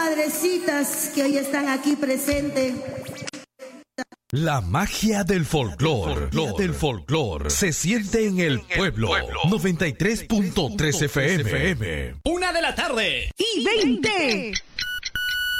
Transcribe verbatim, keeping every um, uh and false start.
madrecitas que hoy están aquí presentes. La magia del folclor, del folclor se siente en el pueblo. noventa y tres punto tres F M. Una de la tarde y veinte.